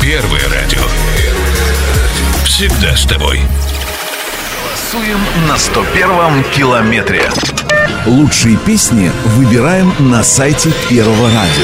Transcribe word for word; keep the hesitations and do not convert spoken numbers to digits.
Первое радио. Всегда с тобой. Голосуем на сто первом километре. Лучшие песни выбираем на сайте Первого радио.